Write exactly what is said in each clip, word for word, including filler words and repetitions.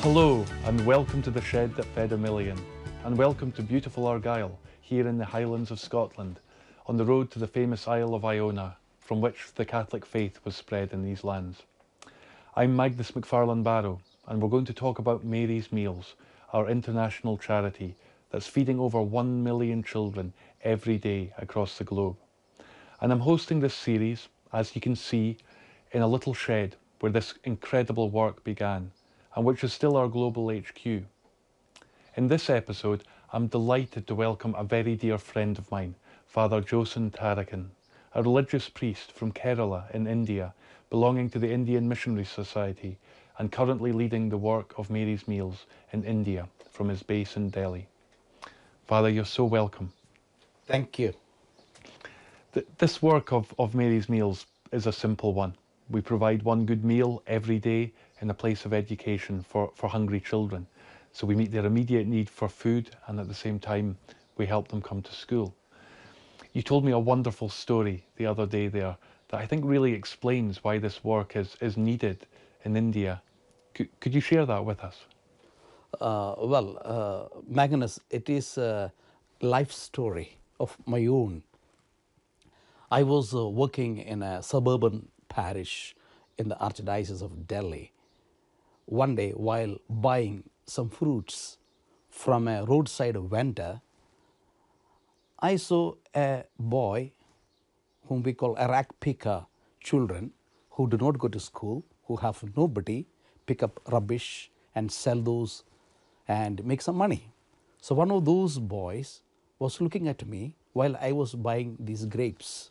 Hello and welcome to the shed that fed a million, and welcome to beautiful Argyll here in the Highlands of Scotland on the road to the famous Isle of Iona from which the Catholic faith was spread in these lands. I'm Magnus McFarlane Barrow and we're going to talk about Mary's Meals, our international charity that's feeding over one million children every day across the globe. And I'm hosting this series, as you can see, in a little shed where this incredible work began and which is still our global H Q. In this episode, I'm delighted to welcome a very dear friend of mine, Father Josen Tarakan, a religious priest from Kerala in India, belonging to the Indian Missionary Society and currently leading the work of Mary's Meals in India from his base in Delhi. Father, you're so welcome. Thank you. Th- this work of, of Mary's Meals is a simple one. We provide one good meal every day in a place of education for, for hungry children. So we meet their immediate need for food, and at the same time we help them come to school. You told me a wonderful story the other day there that I think really explains why this work is, is needed in India. Could, could you share that with us? Uh, well, uh, Magnus, it is a life story of my own. I was uh, working in a suburban parish in the Archdiocese of Delhi. One day, while buying some fruits from a roadside vendor, I saw a boy whom we call a rack picker children who do not go to school, who have nobody, pick up rubbish and sell those and make some money. So one of those boys was looking at me while I was buying these grapes.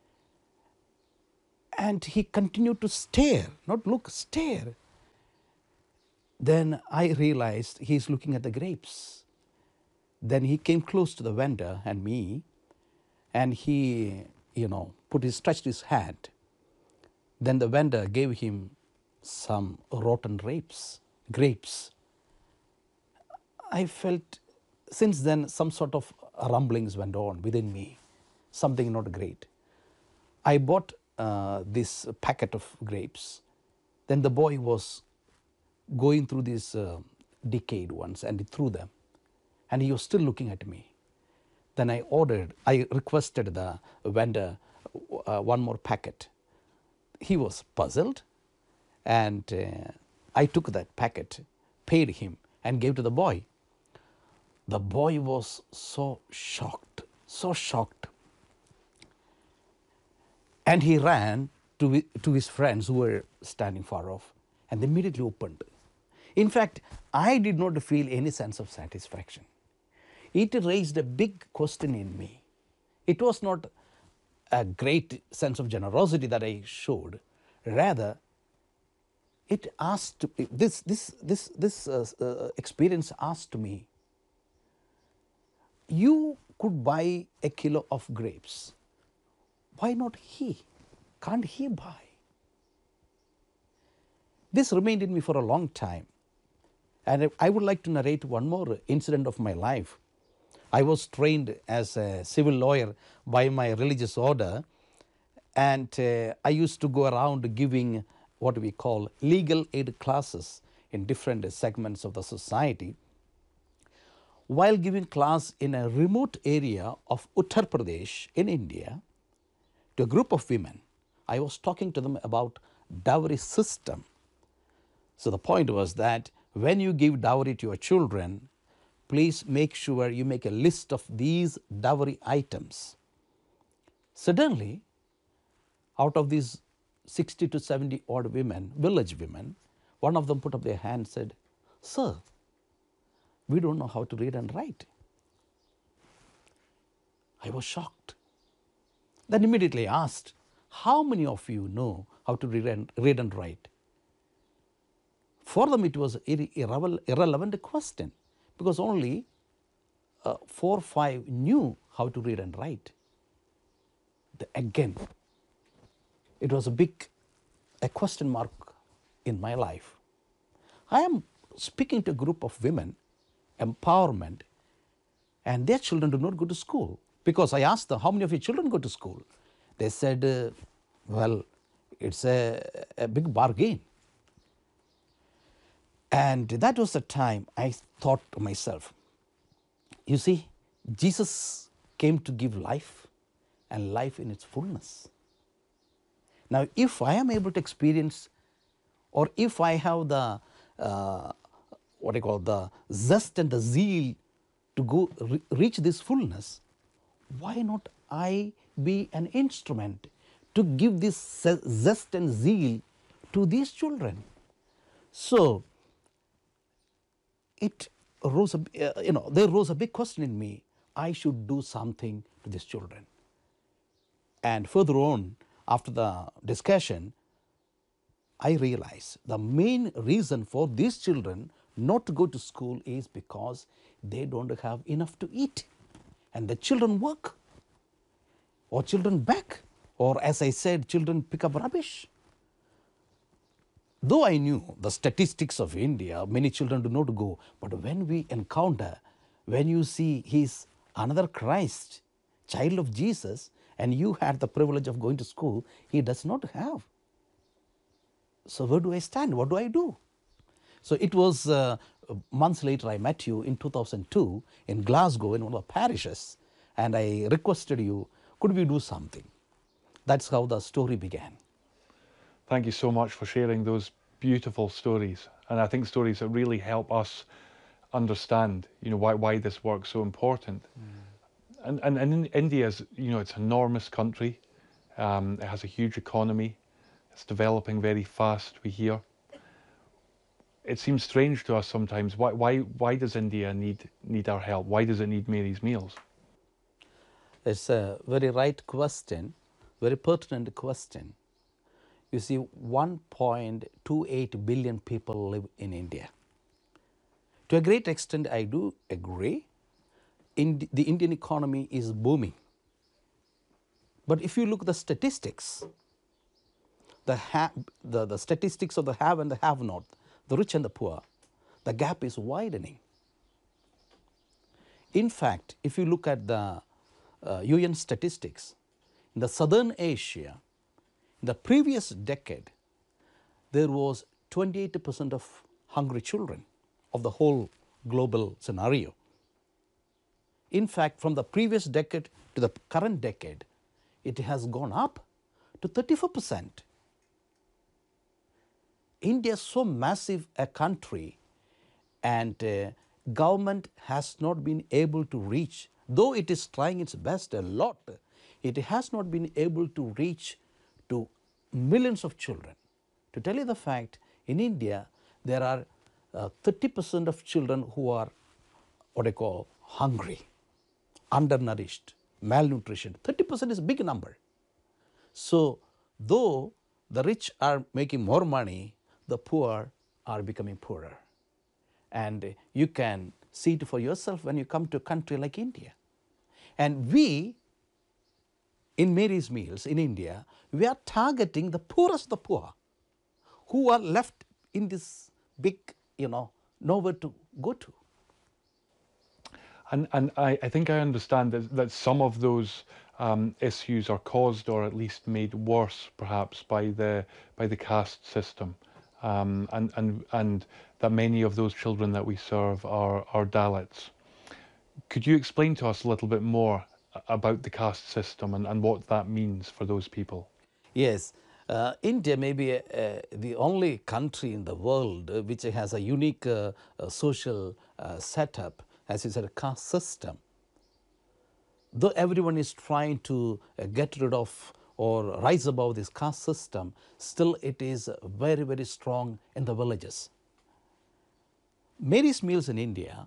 And he continued to stare, not look, stare. Then I realized he's looking at the grapes. Then he came close to the vendor and me, and he, you know, put his, stretched his hand. Then the vendor gave him some rotten grapes, grapes. I felt, since then, some sort of rumblings went on within me, something not great. I bought uh, this packet of grapes. Then the boy was going through these uh, decayed ones and he threw them. And he was still looking at me. Then I ordered, I requested the vendor uh, one more packet. He was puzzled, and uh, I took that packet, paid him, and gave to the boy. The boy was so shocked, so shocked. And he ran to, to his friends who were standing far off, and they immediately opened. In fact, I did not feel any sense of satisfaction. It raised a big question in me. It was not a great sense of generosity that I showed. Rather, it asked, this, this, this, this uh, uh, experience asked me, you could buy a kilo of grapes. Why not he? Can't he buy? This remained in me for a long time. And I would like to narrate one more incident of my life. I was trained as a civil lawyer by my religious order, and uh, I used to go around giving what we call legal aid classes in different segments of the society. While giving class in a remote area of Uttar Pradesh in India to a group of women, I was talking to them about dowry system. So the point was that when you give dowry to your children, please make sure you make a list of these dowry items. Suddenly, out of these sixty to seventy odd women, village women, one of them put up their hand and said, "Sir, we don't know how to read and write." I was shocked. Then immediately asked, how many of you know how to read and, read and write? For them it was an irre irrelevant question, because only uh, four or five knew how to read and write. The, again, it was a big a question mark in my life. I am speaking to a group of women, empowerment, and their children do not go to school. Because I asked them, how many of your children go to school? They said, uh, well, it's a, a big bargain. And that was the time I thought to myself, you see, Jesus came to give life and life in its fullness. Now, if I am able to experience, or if I have the, uh, what I call the zest and the zeal to go re- reach this fullness, why not I be an instrument to give this zest and zeal to these children? So, it rose, a, uh, you know, there rose a big question in me. I should do something to these children. And further on, after the discussion, I realized the main reason for these children not to go to school is because they don't have enough to eat. And the children work, or children beg, or as I said, children pick up rubbish. Though I knew the statistics of India, many children do not go, but when we encounter, when you see he's another Christ, child of Jesus, and you had the privilege of going to school, he does not have. So where do I stand? What do I do? So it was uh, months later I met you in two thousand two in Glasgow in one of the parishes, and I requested you, could we do something? That's how the story began. Thank you so much for sharing those beautiful stories. And I think stories that really help us understand, you know, why, why this work's so important. Mm. And, and, and in India's, you know, it's an enormous country. Um, it has a huge economy. It's developing very fast, we hear. It seems strange to us sometimes. Why, why, why does India need, need our help? Why does it need Mary's Meals? It's a very right question, very pertinent question. You see, one point two eight billion people live in India. To a great extent, I do agree. In the Indian economy is booming. But if you look at the statistics, the, ha- the, the statistics of the have and the have not, the rich and the poor, the gap is widening. In fact, if you look at the uh, U N statistics, in the Southern Asia, in the previous decade, there was twenty-eight percent of hungry children of the whole global scenario. In fact, from the previous decade to the current decade, it has gone up to thirty-four percent. India is so massive a country, and uh, government has not been able to reach, though it is trying its best a lot, it has not been able to reach to millions of children. To tell you the fact, in India, there are uh, thirty percent of children who are what I call hungry, undernourished, malnutrition. thirty percent is a big number. So, though the rich are making more money, the poor are becoming poorer. And you can see it for yourself when you come to a country like India. And we, in Mary's Meals in India, we are targeting the poorest of the poor who are left in this big, you know, nowhere to go to. And, and I, I think I understand that, that some of those um, issues are caused or at least made worse perhaps by the, by the caste system. Um, and, and, and that many of those children that we serve are, are Dalits. Could you explain to us a little bit more about the caste system and, and what that means for those people? Yes, uh, India may be uh, the only country in the world uh, which has a unique uh, uh, social uh, setup, as you said, a caste system. Though everyone is trying to uh, get rid of or rise above this caste system, still it is very, very strong in the villages. Mary's Meals in India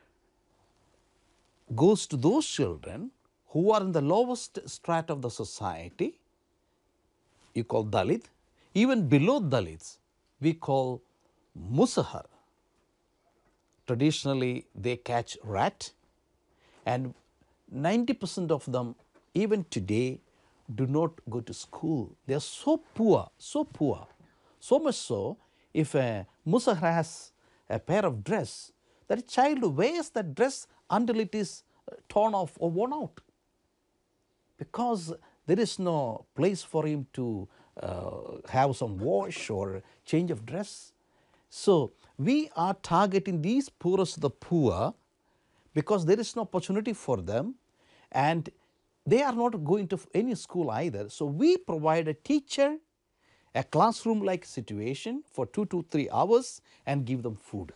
goes to those children who are in the lowest strata of the society, you call Dalit. Even below Dalits, we call Musahar. Traditionally, they catch rat, and ninety percent of them, even today, do not go to school. They are so poor, so poor, so much so, if a Musahar has a pair of dress, that child wears that dress until it is torn off or worn out, because there is no place for him to uh, have some wash or change of dress. So we are targeting these poorest of the poor because there is no opportunity for them and they are not going to any school either. So we provide a teacher, a classroom like situation for two to three hours and give them food.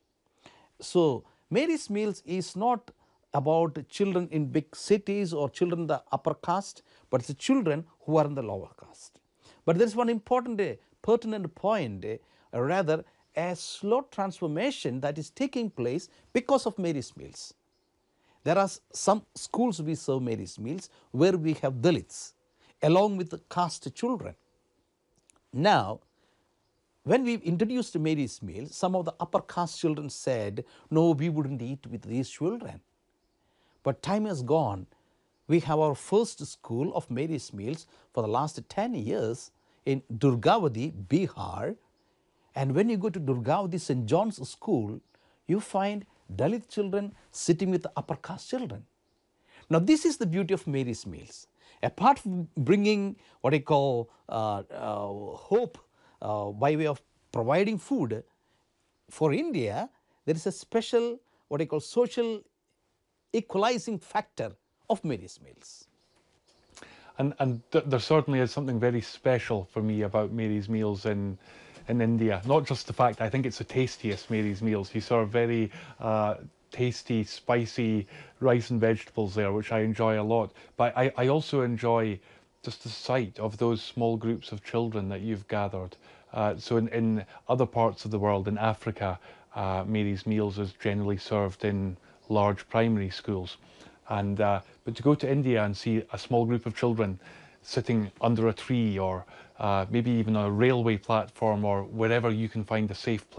So Mary's Meals is not about children in big cities or children in the upper caste, but it's the children who are in the lower caste. But there is one important uh, pertinent point, uh, rather a slow transformation that is taking place because of Mary's Meals. There are some schools we serve Mary's Meals where we have Dalits along with the caste children. Now, when we introduced Mary's Meals, some of the upper caste children said, no, we wouldn't eat with these children. But time has gone. We have our first school of Mary's Meals for the last ten years in Durgavati, Bihar. And when you go to Durgavati Saint John's School, you find Dalit children sitting with the upper caste children. Now this is the beauty of Mary's Meals. Apart from bringing what I call uh, uh, hope uh, by way of providing food, for India, there is a special what I call social equalizing factor of Mary's Meals. And, and th there certainly is something very special for me about Mary's Meals in, in India. Not just the fact I think it's the tastiest Mary's Meals. You serve very uh, tasty, spicy rice and vegetables there, which I enjoy a lot. But I, I also enjoy just the sight of those small groups of children that you've gathered. Uh, so in, in other parts of the world, in Africa, uh, Mary's Meals is generally served in large primary schools. And, uh, but to go to India and see a small group of children sitting under a tree or uh, maybe even on a railway platform or wherever you can find a safe place